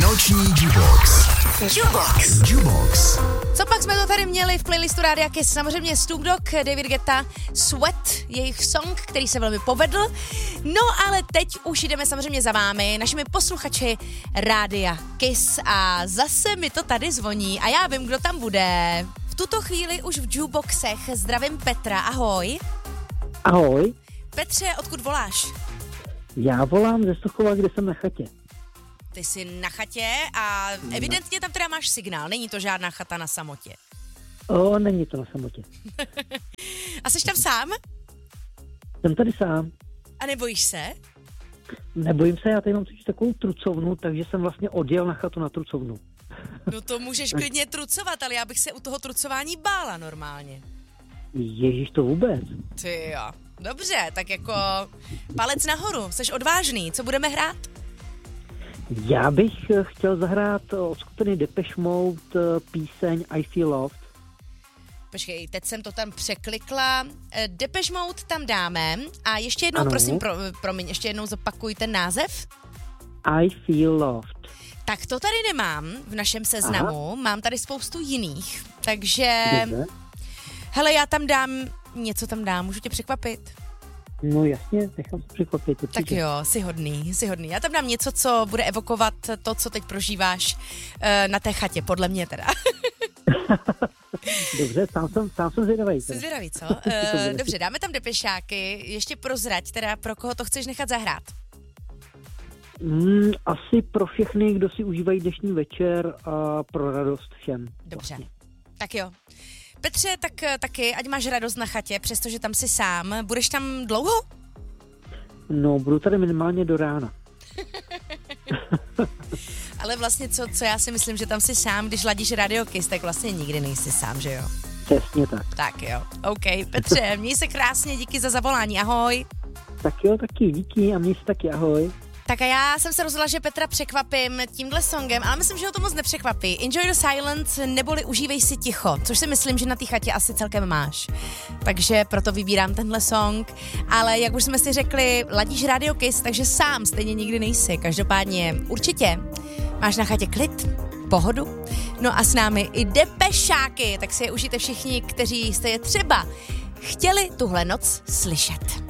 Noční Jukebox. Jukebox. Co pak jsme to tady měli v playlistu Rádia Kiss? Samozřejmě Snoop Dogg, David Guetta, Sweat, jejich song, který se velmi povedl. No ale teď už jdeme samozřejmě za vámi, našimi posluchači Rádia Kiss a zase mi to tady zvoní a já vím, kdo tam bude. V tuto chvíli už v Jukeboxech zdravím Petra, ahoj. Ahoj. Petře, odkud voláš? Já volám ze Sochova, kde jsem na chatě. Ty jsi na chatě a evidentně tam teda máš signál, není to žádná chata na samotě. Není to na samotě. A jsi tam sám? Jsem tady sám. A nebojíš se? Nebojím se, já tady mám totiž takovou trucovnu, takže jsem vlastně odjel na chatu na trucovnu. No to můžeš klidně trucovat, ale já bych se u toho trucování bála normálně. Ježíš, to vůbec. Ty jo. Dobře, tak jako palec nahoru, jsi odvážný, co budeme hrát? Já bych chtěl zahrát od skupiny Depeche Mode píseň I Feel Loved. Počkej, teď jsem to tam překlikla. Depeche Mode tam dáme a ještě jednou, ano. Prosím, promiň, ještě jednou zopakuj ten název. I Feel Loved. Tak to tady nemám v našem seznamu, mám tady spoustu jiných, takže... Dobře. Hele, já tam dám, něco tam dám, můžu tě překvapit? No jasně, nechám se překvapit. Určitě. Tak jo, jsi hodný. Já tam dám něco, co bude evokovat to, co teď prožíváš na té chatě, podle mě teda. Dobře, sám jsem zvědavý. Jsi zvědavý, co? Dobře, dáme tam depešáky, ještě prozrať, teda pro koho to chceš nechat zahrát. Asi pro všechny, kdo si užívají dnešní večer a pro radost všem. Dobře, vlastně. Tak jo. Petře, tak taky, ať máš radost na chatě, přestože tam jsi sám. Budeš tam dlouho? No, budu tady minimálně do rána. Ale vlastně, co já si myslím, že tam jsi sám, když ladíš Radio Kiss, tak vlastně nikdy nejsi sám, že jo? Přesně tak. Tak jo, OK. Petře, měj se krásně, díky za zavolání, ahoj. Tak jo, taky díky a měj se taky, ahoj. Tak a já jsem se rozhodla, že Petra překvapím tímhle songem, ale myslím, že ho to moc nepřekvapí. Enjoy the silence, neboli užívej si ticho, což si myslím, že na té chatě asi celkem máš. Takže proto vybírám tenhle song, ale jak už jsme si řekli, ladíš Radio Kiss, takže sám stejně nikdy nejsi. Každopádně určitě máš na chatě klid, pohodu, no a s námi i depešáky, tak si je užijte všichni, kteří jste je třeba chtěli tuhle noc slyšet.